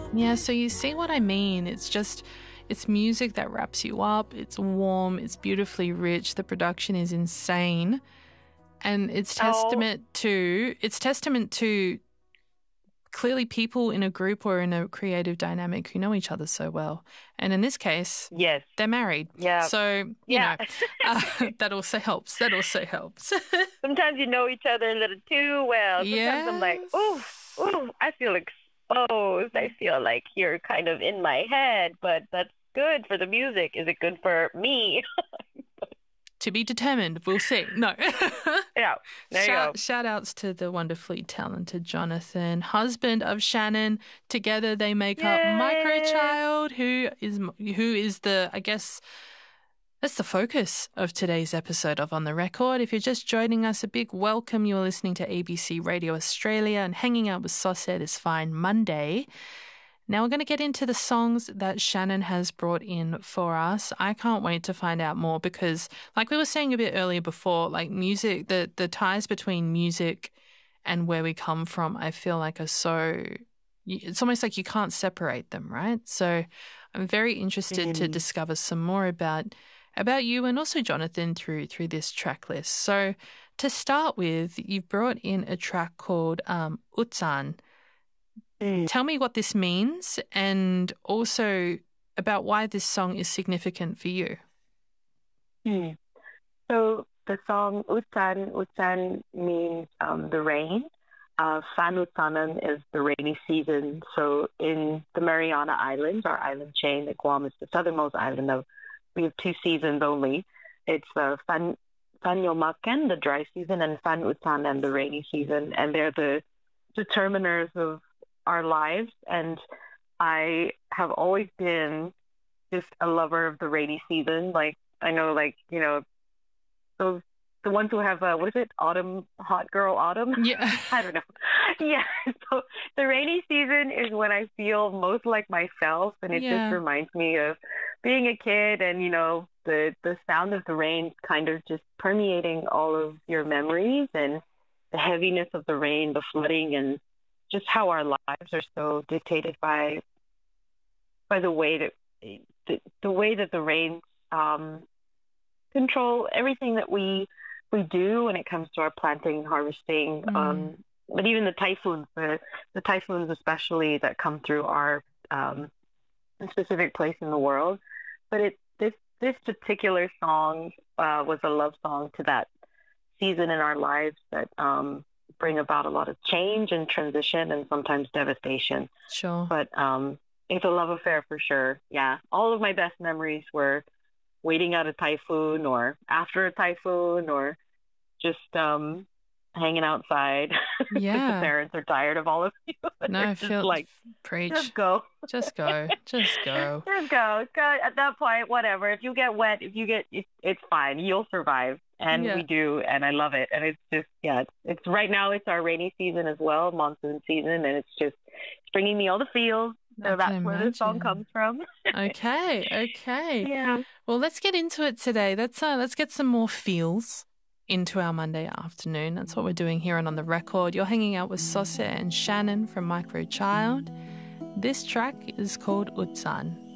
Yeah, so you see what I mean. It's music that wraps you up. It's warm. It's beautifully rich. The production is insane. And it's testament to clearly people in a group or in a creative dynamic who know each other so well. And in this case, yes, they're married. Yeah. So, you know, that also helps. That also helps. Sometimes you know each other a little too well. Sometimes I'm like, ooh, I feel exposed. I feel like you're kind of in my head, but that's good for the music. Is it good for me? To be determined. We'll see. No. Yeah. There you go. Shout outs to the wonderfully talented Jonathan, husband of Shannon. Together they make up Microchild, who is the, I guess, that's the focus of today's episode of On the Record. If you're just joining us, a big welcome. You're listening to ABC Radio Australia and hanging out with Sauce this fine Monday. Now we're going to get into the songs that Shannon has brought in for us. I can't wait to find out more because, like we were saying a bit earlier before, like music, the ties between music and where we come from, I feel like are so, it's almost like you can't separate them, right? So I'm very interested to discover some more about you and also Jonathan through this track list. So to start with, you've brought in a track called Utsan. Tell me what this means and also about why this song is significant for you. So the song Utsan means the rain. Fanutanan is the rainy season. So in the Mariana Islands, our island chain, like Guam is the southernmost island. We have 2 seasons only. It's Fanyomaken, the dry season, and Fanutanan, the rainy season. And they're the determiners of our lives, and I have always been just a lover of the rainy season. Like I know, like you know, those the ones who have what is it, autumn, hot girl autumn? Yeah, I don't know. Yeah, so the rainy season is when I feel most like myself, and it just reminds me of being a kid, and you know, the sound of the rain kind of just permeating all of your memories, and the heaviness of the rain, the flooding, and just how our lives are so dictated by the way that the rain control everything that we do when it comes to our planting and harvesting. But even the typhoons especially that come through our specific place in the world. But this particular song was a love song to that season in our lives that bring about a lot of change and transition and sometimes devastation. Sure. But it's a love affair for sure. Yeah. All of my best memories were waiting out a typhoon or after a typhoon or just hanging outside. Yeah. The parents are tired of all of you. No, I feel like, preach. Just go. Just go. Just go. Just go. At that point, whatever. If you get wet, it's fine. You'll survive. And we do, and I love it. And it's just, it's right now it's our rainy season as well, monsoon season, and it's bringing me all the feels. So that's where the song comes from. Okay. Yeah. Well, let's get into it today. Let's get some more feels into our Monday afternoon. That's what we're doing here on The Record. You're hanging out with Sauce and Shannon from Microchild. This track is called Utsan.